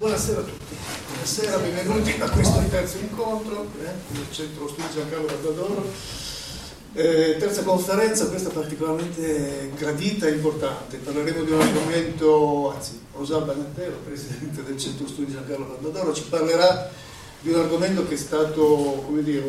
Buonasera a tutti, buonasera, benvenuti a questo terzo incontro del Centro Studi Giancarlo Barbadoro. Terza conferenza, questa particolarmente gradita e importante. Parleremo di un argomento, anzi, Osal Banatero, presidente del Centro Studi Giancarlo Barbadoro, ci parlerà di un argomento che è stato, come dire,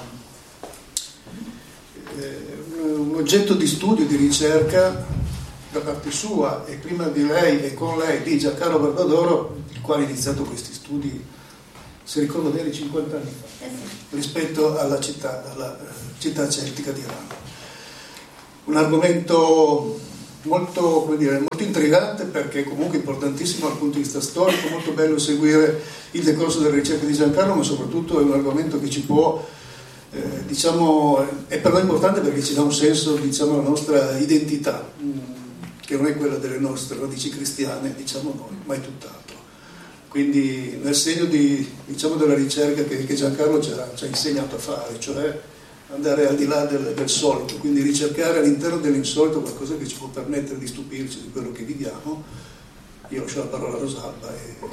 un oggetto di studio, di ricerca da parte sua e prima di lei e con lei di Giancarlo Barbadoro, il quale ha iniziato questi studi, se ricordo bene, 50 anni fa, rispetto alla città celtica di Rama. Un argomento molto, come dire, molto intrigante, perché comunque importantissimo dal punto di vista storico, molto bello seguire il decorso delle ricerche di Giancarlo, ma soprattutto è un argomento che ci può, è per noi importante perché ci dà un senso, alla nostra identità, che non è quella delle nostre radici cristiane, noi, ma è tutt'altro. Quindi nel segno della ricerca che Giancarlo ci ha insegnato a fare, cioè andare al di là del solito, quindi ricercare all'interno dell'insolito qualcosa che ci può permettere di stupirci di quello che viviamo. Io lascio la parola a Rosalba.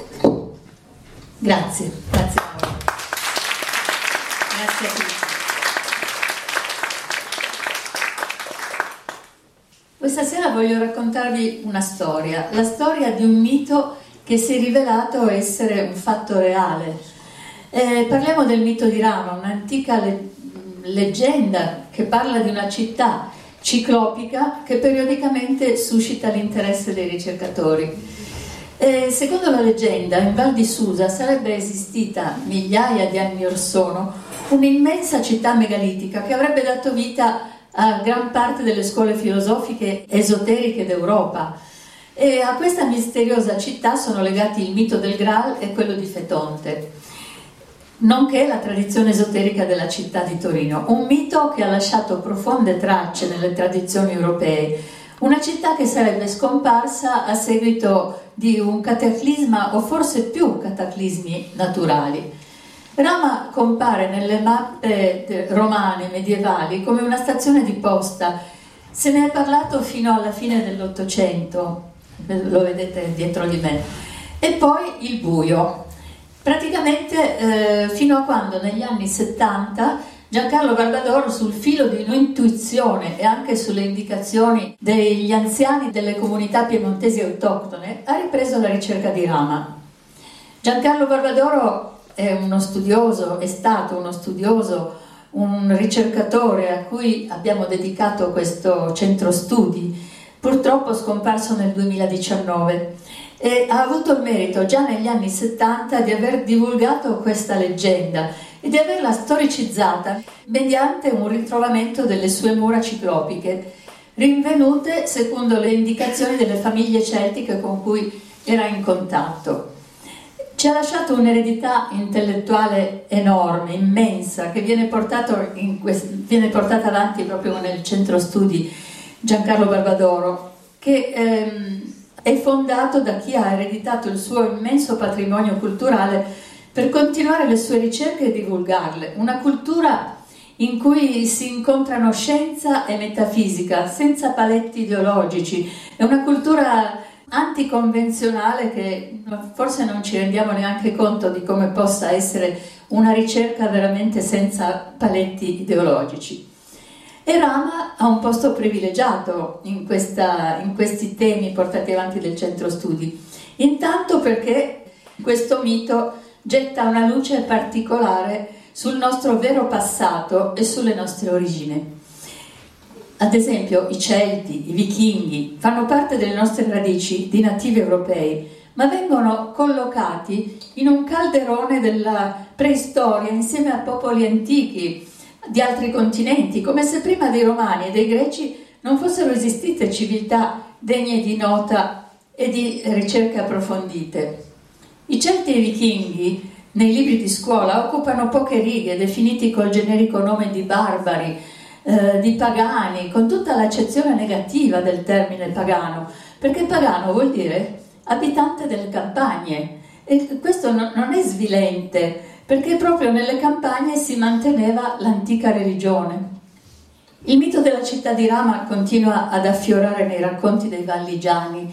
Grazie Paolo. Grazie a tutti. Questa sera voglio raccontarvi una storia, la storia di un mito che si è rivelato essere un fatto reale. Parliamo del mito di Rama, un'antica leggenda che parla di una città ciclopica che periodicamente suscita l'interesse dei ricercatori. Secondo la leggenda, in Val di Susa sarebbe esistita migliaia di anni or sono un'immensa città megalitica che avrebbe dato vita a gran parte delle scuole filosofiche esoteriche d'Europa, e a questa misteriosa città sono legati il mito del Graal e quello di Fetonte, nonché la tradizione esoterica della città di Torino, un mito che ha lasciato profonde tracce nelle tradizioni europee, una città che sarebbe scomparsa a seguito di un cataclisma o forse più cataclismi naturali. Rama compare nelle mappe romane medievali come una stazione di posta. Se ne è parlato fino alla fine dell'Ottocento, lo vedete dietro di me, e poi il buio. Praticamente fino a quando negli anni 70 Giancarlo Barbadoro, sul filo di un'intuizione e anche sulle indicazioni degli anziani delle comunità piemontesi autoctone, ha ripreso la ricerca di Rama. Giancarlo Barbadoro è stato uno studioso, un ricercatore a cui abbiamo dedicato questo centro studi, purtroppo scomparso nel 2019, e ha avuto il merito già negli anni 70 di aver divulgato questa leggenda e di averla storicizzata mediante un ritrovamento delle sue mura ciclopiche, rinvenute secondo le indicazioni delle famiglie celtiche con cui era in contatto. Ci ha lasciato un'eredità intellettuale enorme, immensa, che viene portata avanti proprio nel centro studi Giancarlo Barbadoro, che è fondato da chi ha ereditato il suo immenso patrimonio culturale per continuare le sue ricerche e divulgarle. Una cultura in cui si incontrano scienza e metafisica, senza paletti ideologici. È una cultura anticonvenzionale che forse non ci rendiamo neanche conto di come possa essere una ricerca veramente senza paletti ideologici. E Rama ha un posto privilegiato in questi temi portati avanti del centro studi, intanto perché questo mito getta una luce particolare sul nostro vero passato e sulle nostre origini. Ad esempio i Celti, i Vichinghi fanno parte delle nostre radici di nativi europei, ma vengono collocati in un calderone della preistoria insieme a popoli antichi di altri continenti, come se prima dei Romani e dei Greci non fossero esistite civiltà degne di nota e di ricerche approfondite. I Celti e i Vichinghi nei libri di scuola occupano poche righe, definiti col generico nome di barbari, di pagani, con tutta l'accezione negativa del termine pagano, perché pagano vuol dire abitante delle campagne, e questo non è svilente, perché proprio nelle campagne si manteneva l'antica religione. Il mito della città di Rama continua ad affiorare nei racconti dei valligiani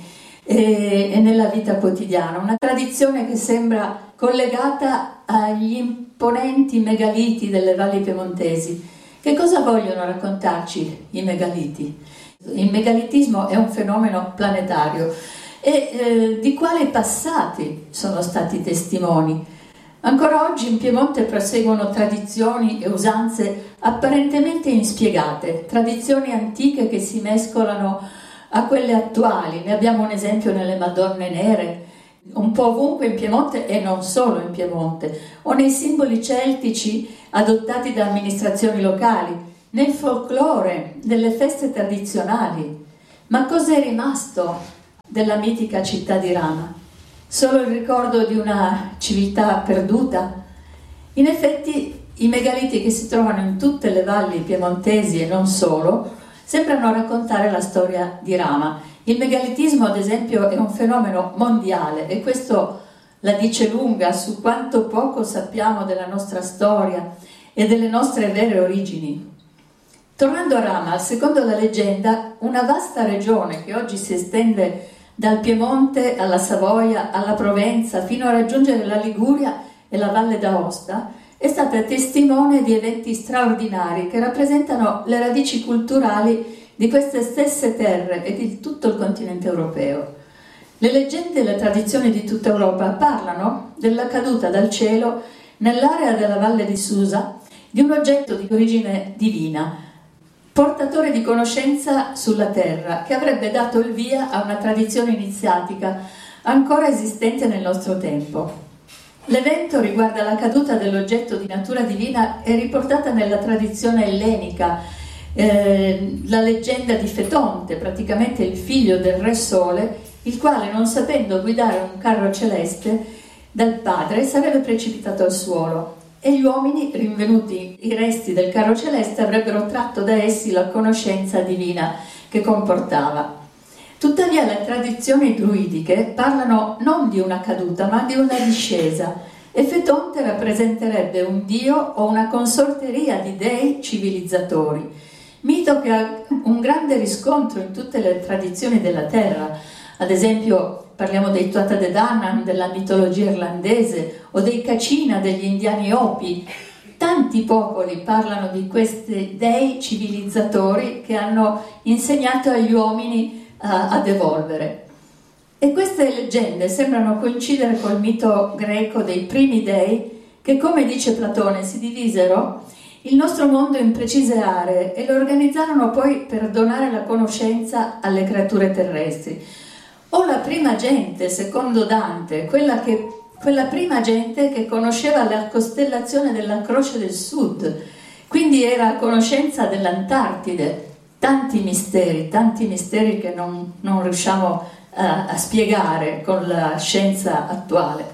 e nella vita quotidiana, una tradizione che sembra collegata agli imponenti megaliti delle valli piemontesi. Che cosa vogliono raccontarci i megaliti? Il megalitismo è un fenomeno planetario e di quali passati sono stati testimoni? Ancora oggi in Piemonte proseguono tradizioni e usanze apparentemente inspiegate, tradizioni antiche che si mescolano a quelle attuali. Ne abbiamo un esempio nelle Madonne Nere, un po' ovunque in Piemonte e non solo in Piemonte, o nei simboli celtici adottati da amministrazioni locali, nel folklore, nelle feste tradizionali. Ma cos'è rimasto della mitica città di Rama? Solo il ricordo di una civiltà perduta? In effetti i megaliti che si trovano in tutte le valli piemontesi e non solo sembrano raccontare la storia di Rama. Il megalitismo, ad esempio, è un fenomeno mondiale e questo la dice lunga su quanto poco sappiamo della nostra storia e delle nostre vere origini. Tornando a Rama, secondo la leggenda, una vasta regione che oggi si estende dal Piemonte alla Savoia, alla Provenza, fino a raggiungere la Liguria e la Valle d'Aosta, è stata testimone di eventi straordinari che rappresentano le radici culturali di queste stesse terre e di tutto il continente europeo. Le leggende e le tradizioni di tutta Europa parlano della caduta dal cielo nell'area della Valle di Susa di un oggetto di origine divina, portatore di conoscenza sulla terra, che avrebbe dato il via a una tradizione iniziatica ancora esistente nel nostro tempo. L'evento riguarda la caduta dell'oggetto di natura divina e riportata nella tradizione ellenica, la leggenda di Fetonte, praticamente il figlio del re Sole, il quale, non sapendo guidare un carro celeste dal padre, sarebbe precipitato al suolo e gli uomini, rinvenuti i resti del carro celeste, avrebbero tratto da essi la conoscenza divina che comportava. Tuttavia le tradizioni druidiche parlano non di una caduta ma di una discesa e Fetonte rappresenterebbe un dio o una consorteria di dei civilizzatori, mito che ha un grande riscontro in tutte le tradizioni della terra. Ad esempio parliamo dei Tuatha Dé Danann della mitologia irlandese o dei Kachina degli indiani Hopi. Tanti popoli parlano di questi dei civilizzatori che hanno insegnato agli uomini ad evolvere. E queste leggende sembrano coincidere col mito greco dei primi dei che, come dice Platone, si divisero il nostro mondo in precise aree e lo organizzarono poi per donare la conoscenza alle creature terrestri. O la prima gente, secondo Dante, quella prima gente che conosceva la costellazione della Croce del Sud, quindi era a conoscenza dell'Antartide. Tanti misteri che non riusciamo a spiegare con la scienza attuale.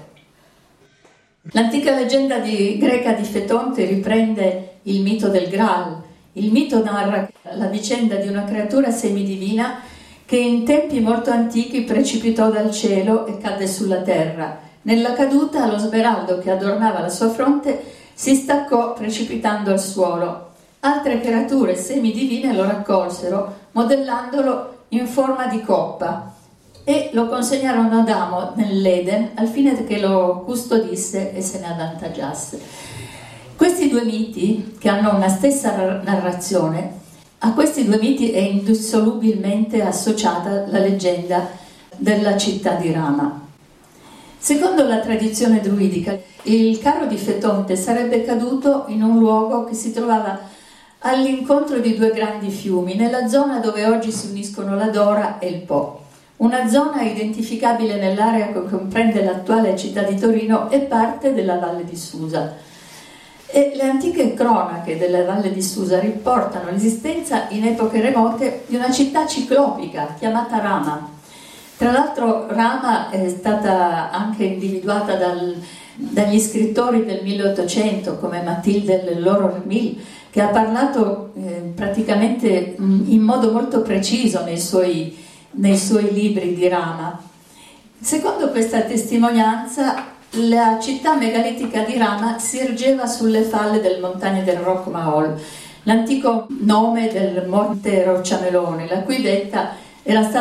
L'antica leggenda greca di Fetonte riprende il mito del Graal. Il mito narra la vicenda di una creatura semidivina che in tempi molto antichi precipitò dal cielo e cadde sulla terra. Nella caduta lo smeraldo che adornava la sua fronte si staccò precipitando al suolo. Altre creature semidivine lo raccolsero, modellandolo in forma di coppa, e lo consegnarono ad Adamo nell'Eden al fine che lo custodisse e se ne avvantaggiasse. Questi due miti, che hanno una stessa narrazione, a questi due miti è indissolubilmente associata la leggenda della città di Rama. Secondo la tradizione druidica, il carro di Fetonte sarebbe caduto in un luogo che si trovava all'incontro di due grandi fiumi, nella zona dove oggi si uniscono la Dora e il Po, una zona identificabile nell'area che comprende l'attuale città di Torino e parte della Valle di Susa. E le antiche cronache della Valle di Susa riportano l'esistenza in epoche remote di una città ciclopica chiamata Rama. Tra l'altro Rama è stata anche individuata dagli scrittori del 1800 come Mathilde Lelormil, che ha parlato praticamente in modo molto preciso nei suoi libri di Rama. Secondo questa testimonianza, la città megalitica di Rama si ergeva sulle falle delle montagne del Roc Mahol, l'antico nome del monte Rocciamelone, la cui vetta era stata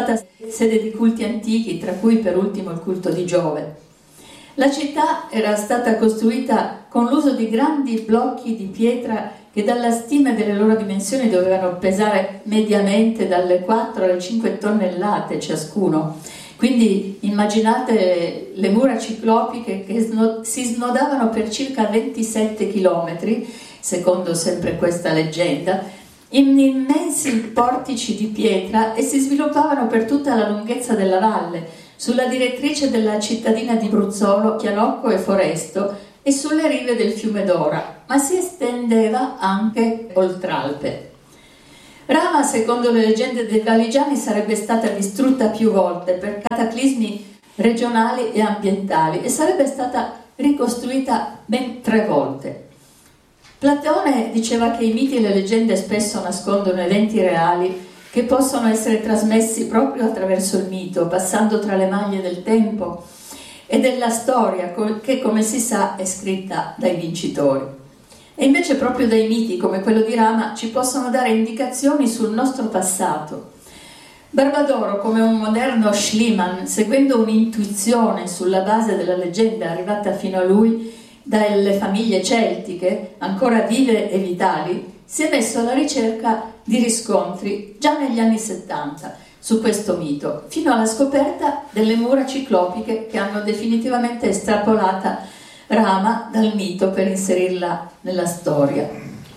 sede di culti antichi, tra cui per ultimo il culto di Giove. La città era stata costruita con l'uso di grandi blocchi di pietra che dalla stima delle loro dimensioni dovevano pesare mediamente dalle 4 alle 5 tonnellate ciascuno. Quindi immaginate le mura ciclopiche che si snodavano per circa 27 chilometri, secondo sempre questa leggenda, in immensi portici di pietra, e si sviluppavano per tutta la lunghezza della valle, sulla direttrice della cittadina di Bruzzolo, Chianocco e Foresto, e sulle rive del fiume Dora, ma si estendeva anche oltralpe. Rama, secondo le leggende dei Valigiani, sarebbe stata distrutta più volte per cataclismi regionali e ambientali e sarebbe stata ricostruita ben 3 volte. Platone diceva che i miti e le leggende spesso nascondono eventi reali che possono essere trasmessi proprio attraverso il mito, passando tra le maglie del tempo e della storia che, come si sa, è scritta dai vincitori. E invece proprio dai miti, come quello di Rama, ci possono dare indicazioni sul nostro passato. Barbadoro, come un moderno Schliemann, seguendo un'intuizione sulla base della leggenda arrivata fino a lui dalle famiglie celtiche, ancora vive e vitali, si è messo alla ricerca di riscontri già negli anni 70 su questo mito, fino alla scoperta delle mura ciclopiche che hanno definitivamente estrapolata Rama dal mito per inserirla nella storia.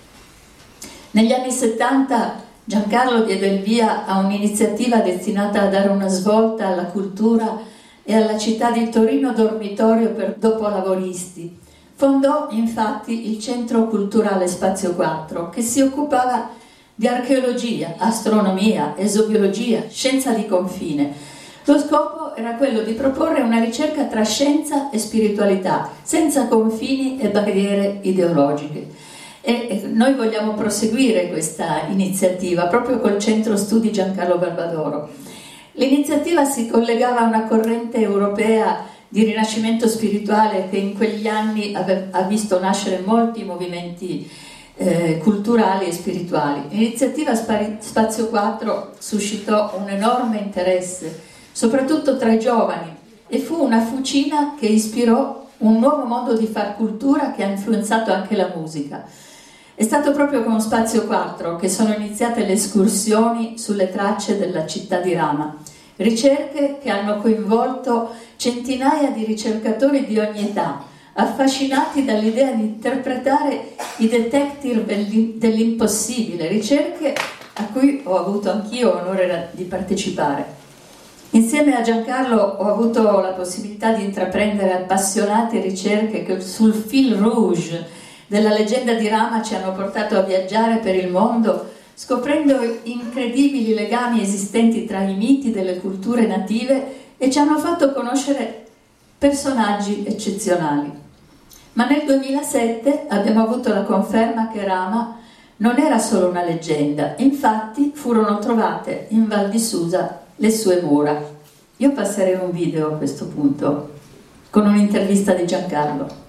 Negli anni 70 Giancarlo diede il via a un'iniziativa destinata a dare una svolta alla cultura e alla città di Torino dormitorio per dopolavoristi. Fondò infatti il Centro Culturale Spazio 4, che si occupava di archeologia, astronomia, esobiologia, scienza di confine. Lo scopo era quello di proporre una ricerca tra scienza e spiritualità, senza confini e barriere ideologiche. E noi vogliamo proseguire questa iniziativa proprio col Centro Studi Giancarlo Barbadoro. L'iniziativa si collegava a una corrente europea di rinascimento spirituale che in quegli anni ha visto nascere molti movimenti culturali e spirituali. L'iniziativa Spazio 4 suscitò un enorme interesse, soprattutto tra i giovani, e fu una fucina che ispirò un nuovo modo di far cultura che ha influenzato anche la musica. È stato proprio con Spazio 4 che sono iniziate le escursioni sulle tracce della città di Rama, ricerche che hanno coinvolto centinaia di ricercatori di ogni età, affascinati dall'idea di interpretare i detective dell'impossibile, ricerche a cui ho avuto anch'io l'onore di partecipare. Insieme a Giancarlo ho avuto la possibilità di intraprendere appassionate ricerche che sul fil rouge della leggenda di Rama ci hanno portato a viaggiare per il mondo, scoprendo incredibili legami esistenti tra i miti delle culture native, e ci hanno fatto conoscere personaggi eccezionali. Ma nel 2007 abbiamo avuto la conferma che Rama non era solo una leggenda, infatti furono trovate in Val di Susa le sue mura. Io passerei un video a questo punto con un'intervista di Giancarlo.